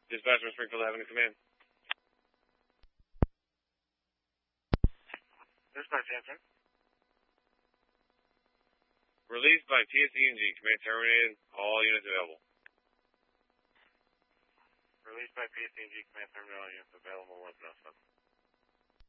Dispatch from Springfield Avenue, command. Dispatch answer. Released by PSE&G. Command terminated. All units available. Released by PSE&G. Command terminated. All units available. 1107.